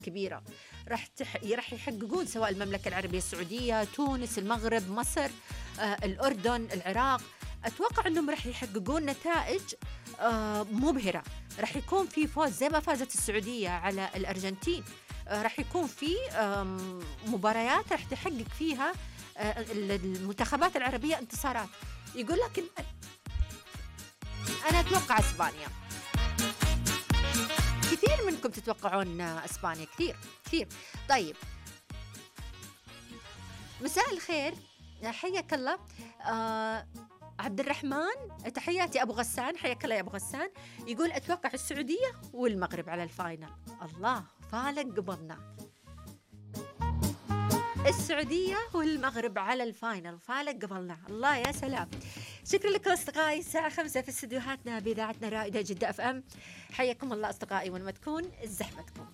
كبيرة راح يحققون، سواء المملكة العربية السعودية، تونس، المغرب، مصر، الأردن، العراق. أتوقع أنهم راح يحققون نتائج مبهرة. راح يكون في فوز زي ما فازت السعودية على الأرجنتين. راح يكون في مباريات راح تحقق فيها المنتخبات العربية انتصارات. يقول لك أنا أتوقع إسبانيا. كثير منكم تتوقعون إسبانيا، كثير كثير. طيب، مساء الخير، حياك الله. عبد الرحمن، تحياتي أبو غسان، حياك الله يا أبو غسان. يقول أتوقع السعودية والمغرب على الفاينل. الله، فالك قبلنا. السعودية والمغرب على الفاينل، فالك قبلنا. الله يا سلام. شكرا لكم أصدقائي. الساعة 5 في استديوهاتنا بإذاعتنا رائدة جدة FM. حياكم الله أصدقائي، وين ما تكون زحمتكم.